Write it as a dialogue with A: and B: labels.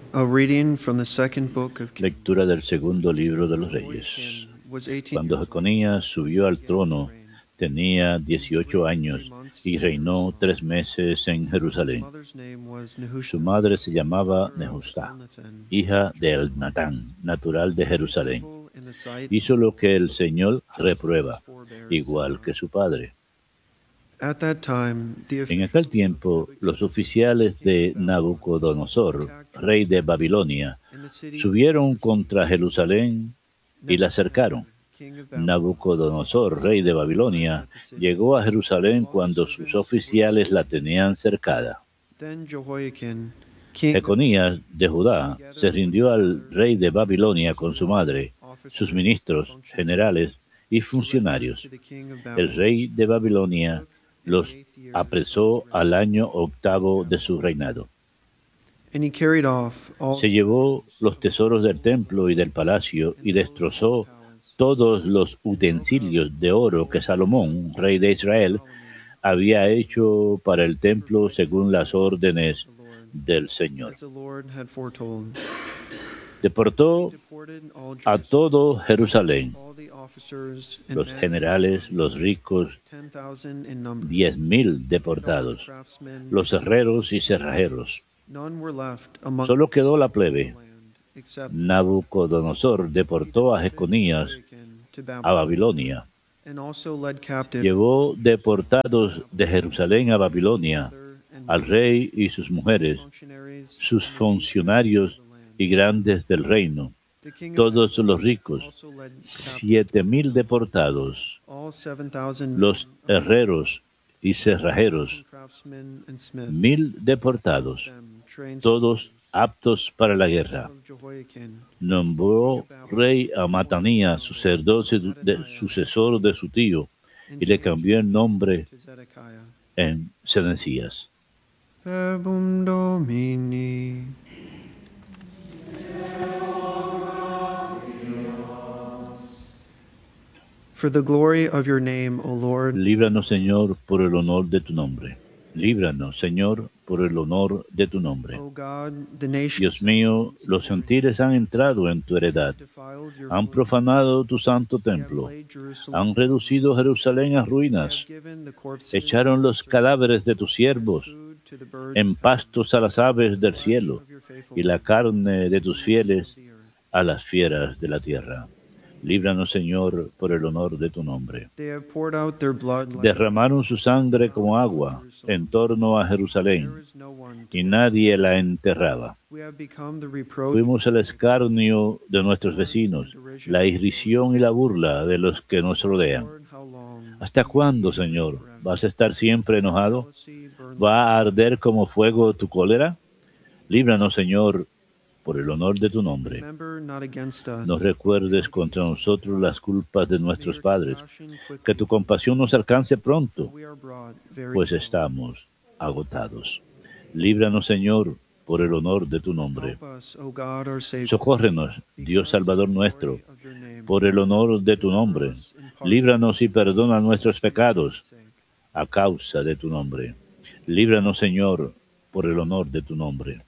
A: A reading from the second book of Kings.
B: Lectura del segundo libro de los Reyes. Cuando Jeconías subió al trono, tenía 18 años y reinó 3 meses en Jerusalén. Su madre se llamaba Nehustá, hija de Elnatán, natural de Jerusalén. Hizo lo que el Señor reprueba, igual que su padre. En aquel tiempo, los oficiales de Nabucodonosor, rey de Babilonia, subieron contra Jerusalén y la cercaron. Nabucodonosor, rey de Babilonia, llegó a Jerusalén cuando sus oficiales la tenían cercada. Jeconías de Judá se rindió al rey de Babilonia con su madre, sus ministros, generales y funcionarios. El rey de Babilonia los apresó al año 8º de su reinado. Se llevó los tesoros del templo y del palacio y destrozó todos los utensilios de oro que Salomón, rey de Israel, había hecho para el templo según las órdenes del Señor. Deportó a todo Jerusalén, los generales, los ricos, 10,000 deportados, los herreros y cerrajeros. Solo quedó la plebe. Nabucodonosor deportó a Jeconías a Babilonia. Llevó deportados de Jerusalén a Babilonia al rey y sus mujeres, sus funcionarios y grandes del reino, todos los ricos, 7,000 deportados, los herreros y cerrajeros, 1,000 deportados, todos aptos para la guerra. Nombró rey a Matanías, sucesor de su tío, y le cambió el nombre en Sedecías.
A: Verbum Domini. For the glory of your name, O Lord.
B: Líbranos, Señor, por el honor de tu nombre. Líbranos, Señor, por el honor de tu nombre.
A: O God, the nations
B: Dios mío, los gentiles han entrado en tu heredad, han profanado tu santo templo, han reducido Jerusalén a ruinas, echaron los cadáveres de tus siervos en pastos a las aves del cielo y la carne de tus fieles a las fieras de la tierra. Líbranos, Señor, por el honor de tu nombre. Derramaron su sangre como agua en torno a Jerusalén, y nadie la enterraba. Fuimos el escarnio de nuestros vecinos, la irrisión y la burla de los que nos rodean. ¿Hasta cuándo, Señor? ¿Vas a estar siempre enojado? ¿Va a arder como fuego tu cólera? Líbranos, Señor, por el honor de tu nombre. No recuerdes contra nosotros las culpas de nuestros padres. Que tu compasión nos alcance pronto, pues estamos agotados. Líbranos, Señor, por el honor de tu nombre. Socórrenos, Dios Salvador nuestro, por el honor de tu nombre. Líbranos y perdona nuestros pecados, a causa de tu nombre. Líbranos, Señor, por el honor de tu nombre.